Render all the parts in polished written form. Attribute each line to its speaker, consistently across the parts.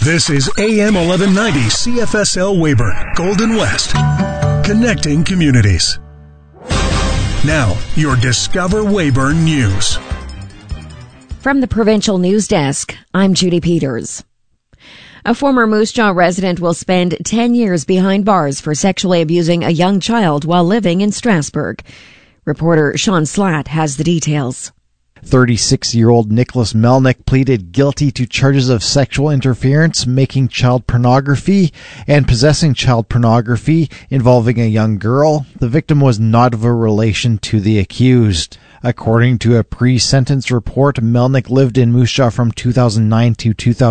Speaker 1: This is AM 1190 CFSL Weyburn, Golden West, connecting communities. Now, your Discover Weyburn News.
Speaker 2: From the Provincial News Desk, I'm Judy Peters. A former Moose Jaw resident will spend 10 years behind bars for sexually abusing a young child while living in Strasbourg. Reporter Sean Slatt has the details.
Speaker 3: 36-year-old Nicholas Melnick pleaded guilty to charges of sexual interference, making child pornography, and possessing child pornography involving a young girl. The victim was not of a relation to the accused. According to a pre-sentence report, Melnick lived in Moose Jaw from 2009 to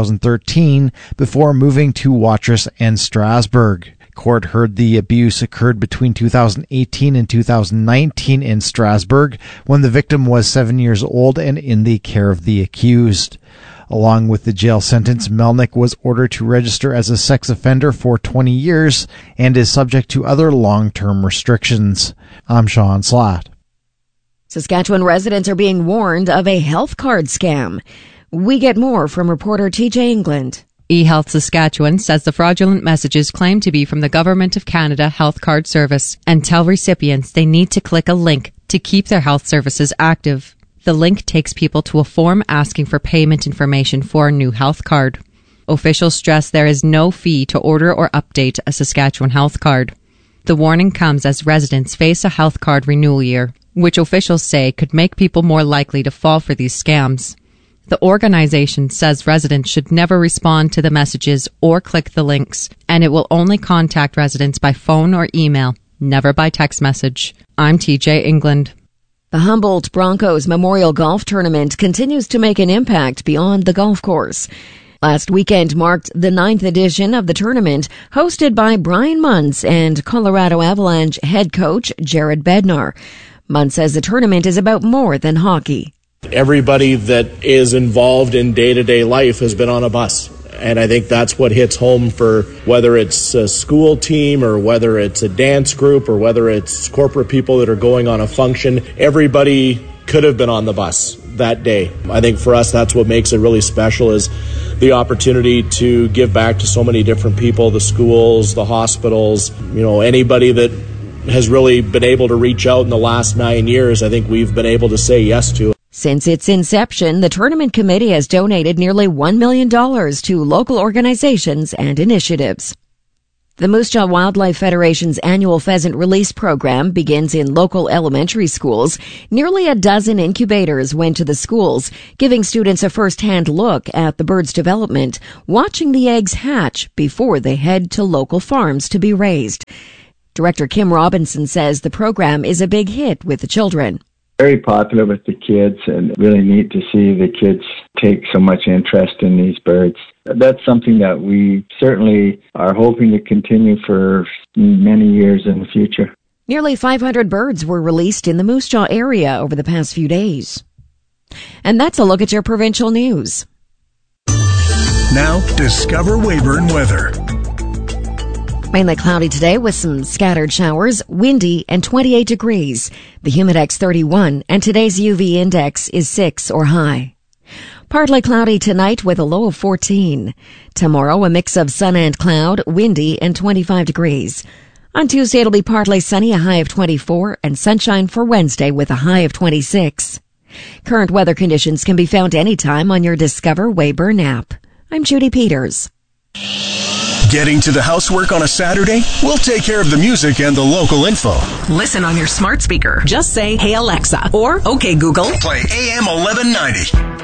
Speaker 3: 2013 before moving to Watrous and Strasbourg. Court heard the abuse occurred between 2018 and 2019 in Strasbourg, when the victim was 7 years old and in the care of the accused. Along with the jail sentence, Melnick was ordered to register as a sex offender for 20 years and is subject to other long-term restrictions. I'm Sean Slatt.
Speaker 2: Saskatchewan residents are being warned of a health card scam. We get more from reporter TJ England.
Speaker 4: eHealth Saskatchewan says the fraudulent messages claim to be from the Government of Canada Health Card Service and tell recipients they need to click a link to keep their health services active. The link takes people to a form asking for payment information for a new health card. Officials stress there is no fee to order or update a Saskatchewan health card. The warning comes as residents face a health card renewal year, which officials say could make people more likely to fall for these scams. The organization says residents should never respond to the messages or click the links, and it will only contact residents by phone or email, never by text message. I'm TJ England.
Speaker 2: The Humboldt Broncos Memorial Golf Tournament continues to make an impact beyond the golf course. Last weekend marked the 9th edition of the tournament, hosted by Brian Muntz and Colorado Avalanche head coach Jared Bednar. Muntz says the tournament is about more than hockey.
Speaker 5: Everybody that is involved in day-to-day life has been on a bus. And I think that's what hits home for whether it's a school team or whether it's a dance group or whether it's corporate people that are going on a function. Everybody could have been on the bus that day. I think for us, that's what makes it really special, is the opportunity to give back to so many different people, the schools, the hospitals, anybody that has really been able to reach out in the last 9 years. I think we've been able to say yes to.
Speaker 2: Since its inception, the tournament committee has donated nearly $1 million to local organizations and initiatives. The Moose Jaw Wildlife Federation's annual pheasant release program begins in local elementary schools. Nearly a dozen incubators went to the schools, giving students a first-hand look at the birds' development, watching the eggs hatch before they head to local farms to be raised. Director Kim Robinson says the program is a big hit with the children.
Speaker 6: Very popular with the kids, and really neat to see the kids take so much interest in these birds. That's something that we certainly are hoping to continue for many years in the future.
Speaker 2: Nearly 500 birds were released in the Moose Jaw area over the past few days. And that's a look at your provincial news.
Speaker 1: Now, Discover Weyburn weather.
Speaker 2: Mainly cloudy today with some scattered showers, windy and 28 degrees. The humidex 31 and today's UV index is 6 or high. Partly cloudy tonight with a low of 14. Tomorrow a mix of sun and cloud, windy and 25 degrees. On Tuesday it'll be partly sunny, a high of 24, and sunshine for Wednesday with a high of 26. Current weather conditions can be found anytime on your Discover Weyburn app. I'm Judy Peters.
Speaker 1: Getting to the housework on a Saturday? We'll take care of the music and the local info.
Speaker 7: Listen on your smart speaker. Just say, "Hey Alexa," or "Okay Google."
Speaker 1: Play AM 1190.